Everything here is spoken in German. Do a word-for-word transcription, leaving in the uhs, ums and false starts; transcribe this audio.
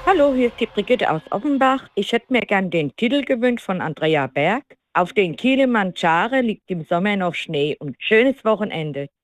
Hallo, hier ist die Brigitte aus Offenbach. Ich hätte mir gern den Titel gewünscht von Andrea Berg. Auf den Kilimanjaro liegt im Sommer noch Schnee und schönes Wochenende.